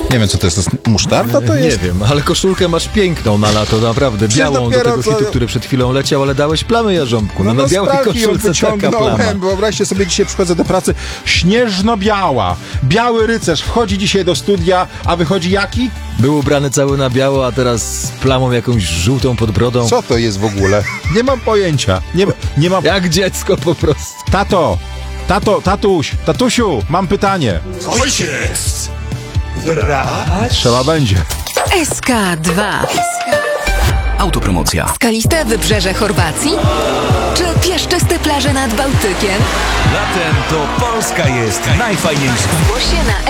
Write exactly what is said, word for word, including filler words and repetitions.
Nie wiem, co to jest, to jest musztarda to jest? Nie wiem, ale koszulkę masz piękną na lato, naprawdę. Przecież Białą do dopiero tego co- hitu, który przed chwilą leciał, ale dałeś plamy, Jarząbku. No, No, na białej spralki ją koszulce taka plama. wyciągnąłem. Wyobraźcie sobie, dzisiaj przychodzę do pracy, śnieżno-biała. Biały rycerz wchodzi dzisiaj do studia, a wychodzi jaki? Był ubrany cały na biało, a teraz z plamą jakąś żółtą pod brodą. Co to jest w ogóle? Nie mam pojęcia. Nie, nie mam... Jak dziecko po prostu. Tato, tato, tatuś, tatusiu, mam pytanie. Ojciec! Brać? Trzeba będzie. S K dwa. Autopromocja. Skaliste wybrzeże Chorwacji? Czy piaszczyste plaże nad Bałtykiem? Latem to Polska jest najfajniejsza. Zgłoś się na